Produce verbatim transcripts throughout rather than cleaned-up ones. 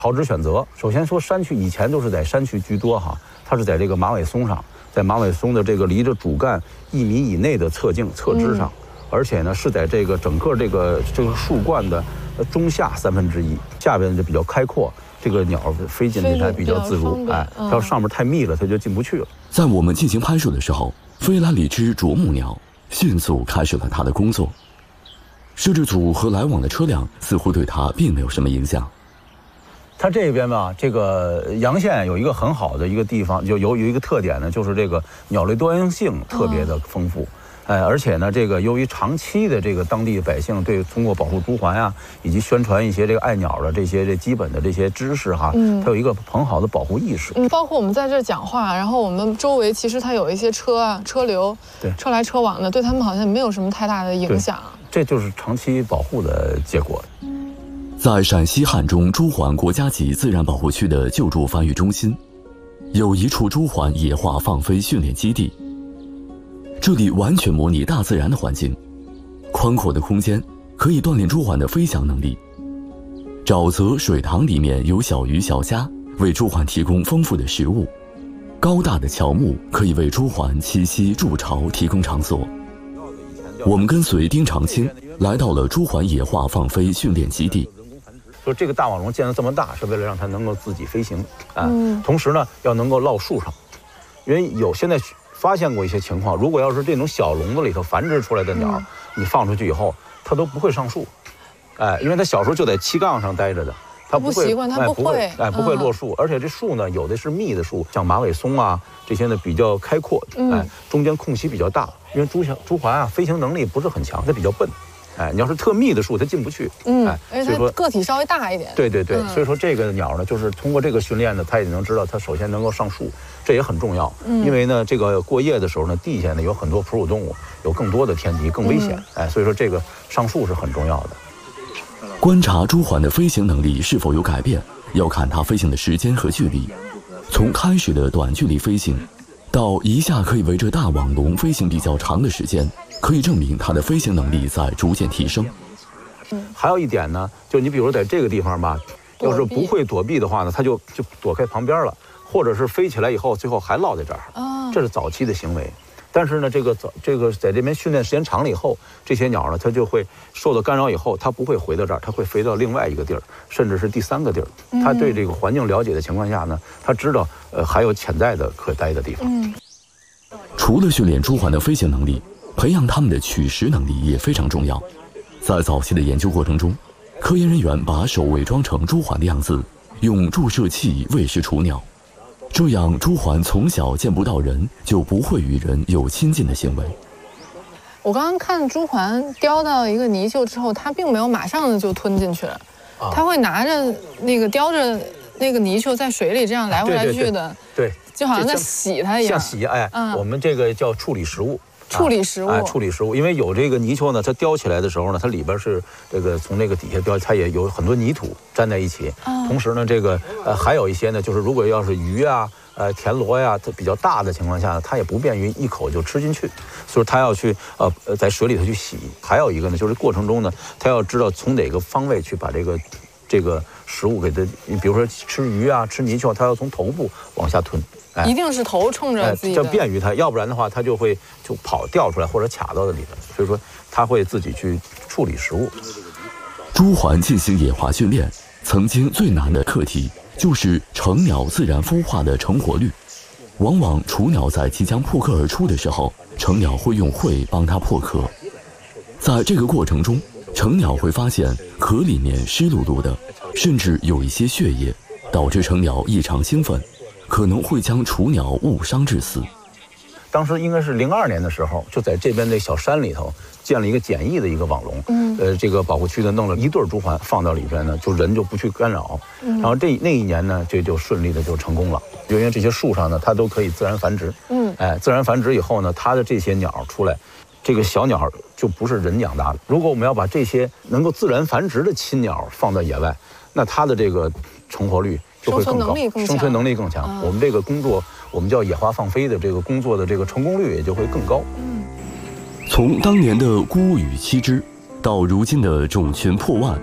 好植选择，首先说山区以前都是在山区居多哈，它是在这个马尾松上，在马尾松的这个离着主干一米以内的侧茎侧枝上，嗯、而且呢是在这个整个这个这个树冠的中下三分之一，下边就比较开阔，这个鸟飞进去才比较自如。哎，它要上面太密了，它就进不去了。 在我们进行拍摄的时候，飞来了一只啄木鸟，迅速开始了它的工作。摄制组和来往的车辆似乎对它并没有什么影响。 它这边吧，这个阳县有一个很好的一个地方，就有有一个特点呢，就是这个鸟类多样性特别的丰富。哎、嗯，而且呢，这个由于长期的这个当地百姓对通过保护朱鹮啊，以及宣传一些这个爱鸟的这些这基本的这些知识哈，嗯，它有一个很好的保护意识。 嗯，包括我们在这讲话，然后我们周围其实它有一些车啊、车流，对，车来车往的，对他们好像没有什么太大的影响。 这就是长期保护的结果。 在陕西汉中朱鹮国家级自然保护区的救助繁育中心，有一处朱鹮野化放飞训练基地。这里完全模拟大自然的环境，宽阔的空间可以锻炼朱鹮的飞翔能力。沼泽、水塘里面有小鱼小虾，为朱鹮提供丰富的食物。高大的乔木可以为朱鹮栖息筑巢提供场所。我们跟随丁长青来到了朱鹮野化放飞训练基地。 说这个大网笼建得这么大，是为了让它能够自己飞行啊、嗯，同时呢，要能够落树上，因为有现在发现过一些情况，如果要是这种小笼子里头繁殖出来的鸟，嗯、你放出去以后，它都不会上树，哎，因为它小时候就在七杠上待着的。它不习惯，它不会， 哎，不会落树，而且这树呢，有的是密的树，像马尾松啊这些呢比较开阔，哎，中间空隙比较大，因为朱朱鹮啊飞行能力不是很强，它比较笨，哎，你要是特密的树，它进不去， 嗯，哎，所以说个体稍微大一点， 对对对，所以说这个鸟呢，就是通过这个训练呢，它也能知道它首先能够上树，这也很重要，因为呢，这个过夜的时候呢，地下呢有很多哺乳动物，有更多的天敌，更危险，哎，所以说这个上树是很重要的。 观察朱鹮的飞行能力是否有改变，要看它飞行的时间和距离。从开始的短距离飞行，到一下可以围着大网笼飞行比较长的时间，可以证明它的飞行能力在逐渐提升。 还有一点呢，就你比如在这个地方吧，要是不会躲避的话呢，它就就躲开旁边了，或者是飞起来以后，最后还落在这儿。这是早期的行为。但是呢，这个早这个在这边训练时间长了以后，这些鸟呢，它就会受到干扰以后，它不会回到这儿，它会飞到另外一个地儿，甚至是第三个地儿。它对这个环境了解的情况下呢，它知道呃还有潜在的可待的地方。嗯。 除了训练朱鹮的飞行能力，培养它们的取食能力也非常重要。在早期的研究过程中，科研人员把手伪装成朱鹮的样子，用注射器喂食雏鸟。这样，朱鹮从小见不到人，就不会与人有亲近的行为。 我刚刚看朱鹮叼到一个泥鳅之后，它并没有马上就吞进去，它会拿着那个叼着那个泥鳅在水里这样来回来去的， 对，对对就好像在洗它一样。 像洗，哎，嗯、我们这个叫处理食物。 处理食物， 哎，处理食物，因为有这个泥鳅呢，它叼起来的时候呢，它里边是这个从那个底下叼，它也有很多泥土粘在一起。哦、同时呢，这个呃还有一些呢，就是如果要是鱼啊、呃田螺呀，它比较大的情况下呢，它也不便于一口就吃进去，所以它要去呃呃在水里头去洗。还有一个呢，就是过程中呢，它要知道从哪个方位去把这个这个食物给它，你比如说吃鱼啊、吃泥鳅，它要从头部往下吞。 哎、一定是头冲着自己的， 这便于它，要不然的话，它就会就跑掉出来或者卡到这里边。所以说，它会自己去处理食物。 朱鹮进行野化训练，曾经最难的课题就是成鸟自然孵化的成活率。往往雏鸟在即将破壳而出的时候，成鸟会用喙帮它破壳。在这个过程中，成鸟会发现壳里面湿漉漉的，甚至有一些血液，导致成鸟异常兴奋。可能会将雏鸟误伤致死。 当时应该是零二年的时候，就在这边那小山里头建了一个简易的一个网笼，嗯，呃，这个保护区呢弄了一对朱鹮放到里边呢，就人就不去干扰。嗯、然后这那一年呢，这就顺利的就成功了，就因为这些树上呢，它都可以自然繁殖。嗯，哎，自然繁殖以后呢，它的这些鸟出来，这个小鸟就不是人养大的。如果我们要把这些能够自然繁殖的亲鸟放到野外，那它的这个成活率就会更高，生存能力更强。嗯、我们这个工作，我们叫野化放飞的这个工作的这个成功率也就会更高。嗯， 从当年的孤羽栖之，到如今的种群破万，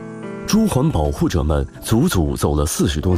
朱鹮保护者们足足走了四十多